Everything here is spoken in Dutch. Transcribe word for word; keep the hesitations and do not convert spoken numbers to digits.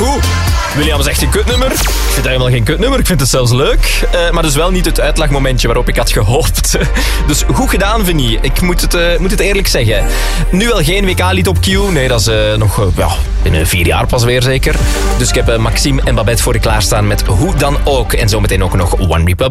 goed. William zegt een kutnummer. Ik vind dat helemaal geen kutnummer. Ik vind het zelfs leuk. Uh, maar dus wel niet het uitlachmomentje waarop ik had gehoopt. Dus goed gedaan, Vinnie. Ik moet het, uh, moet het eerlijk zeggen. Nu wel geen W K-lied op Q. Nee, dat is uh, nog uh, ja, binnen vier jaar pas weer zeker. Dus ik heb uh, Maxime en Babette voor je klaarstaan met Hoe dan ook. En zometeen ook nog One Republic.